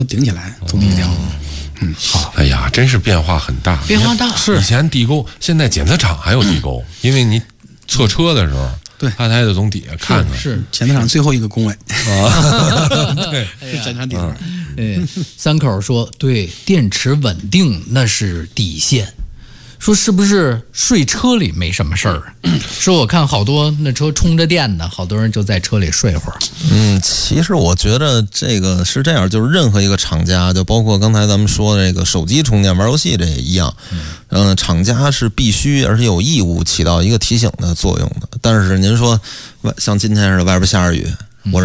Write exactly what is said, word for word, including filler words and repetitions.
顶起来，总体调。嗯， 好。哎呀，真是变化很大， 变化大。 是以前地沟，现在检测厂还有地沟，因为你测车的时候， 对， 他还得从底下看看。 是检测厂最后一个工位啊，对， 是检查底盘。 哎，三口说对，电池稳定那是底线。说是不是睡车里没什么事儿？说我看好多那车充着电呢，好多人就在车里睡会儿。 嗯，其实我觉得这个是这样，就是任何一个厂家，就包括刚才咱们说的这个手机充电、玩游戏这也一样。嗯、呃，厂家是必须而且有义务起到一个提醒的作用的。但是您说，像今天似的外边下着雨，